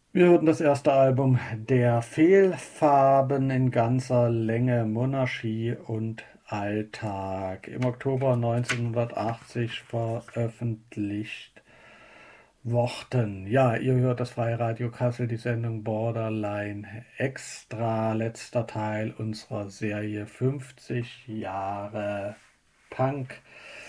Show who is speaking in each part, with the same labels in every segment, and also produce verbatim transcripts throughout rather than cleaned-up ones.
Speaker 1: Wir hörten das erste Album der Fehlfarben in ganzer Länge, Monarchie und Alltag, im Oktober neunzehnhundertachtzig veröffentlicht worden. Ja, ihr hört das Freie Radio Kassel, die Sendung Borderline Extra, letzter Teil unserer Serie fünfzig Jahre Punk.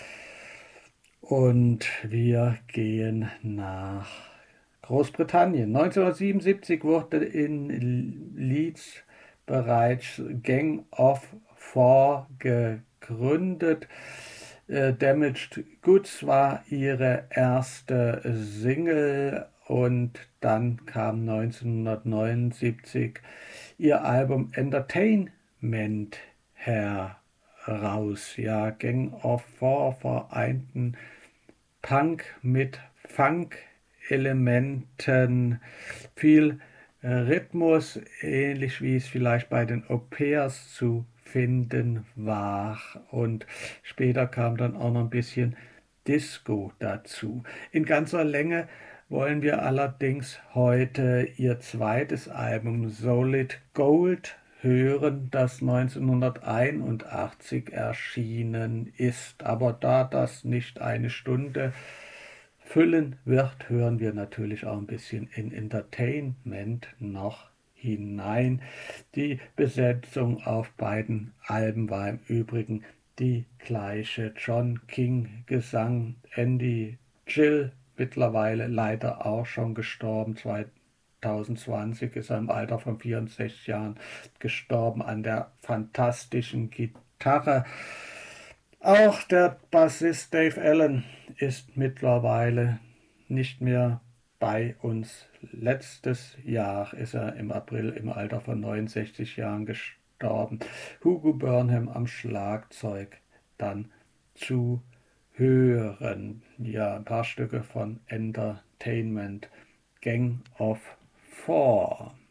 Speaker 1: Und wir gehen nach Großbritannien. neunzehnhundertsiebenundsiebzig wurde in Leeds bereits Gang of Four gegründet. Äh, Damaged Goods war ihre erste Single und dann kam neunzehnhundertneunundsiebzig ihr Album Entertainment heraus. Ja, Gang of Four vereinten Punk mit Funk-Elementen, viel äh, Rhythmus, ähnlich wie es vielleicht bei den Au-pairs zu finden war. Und später kam dann auch noch ein bisschen Disco dazu. In ganzer Länge wollen wir allerdings heute ihr zweites Album Solid Gold hören, das neunzehnhunderteinundachtzig erschienen ist. Aber da das nicht eine Stunde füllen wird, hören wir natürlich auch ein bisschen in Entertainment noch hinein. Die Besetzung auf beiden Alben war im Übrigen die gleiche. John King Gesang, Andy Gill, mittlerweile leider auch schon gestorben, zweitausendzwanzig ist er im Alter von vierundsechzig Jahren gestorben an der fantastischen Gitarre. Auch der Bassist Dave Allen ist mittlerweile nicht mehr bei uns. Letztes Jahr ist er im April im Alter von neunundsechzig Jahren gestorben. Hugo Burnham am Schlagzeug dann zu hören. Ja, ein paar Stücke von Entertainment, Gang of Four.